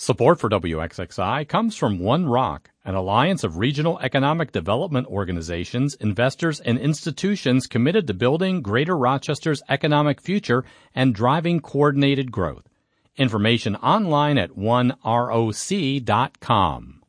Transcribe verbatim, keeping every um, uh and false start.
Support for W X X I comes from One Rock, an alliance of regional economic development organizations, investors, and institutions committed to building Greater Rochester's economic future and driving coordinated growth. Information online at one roc dot com.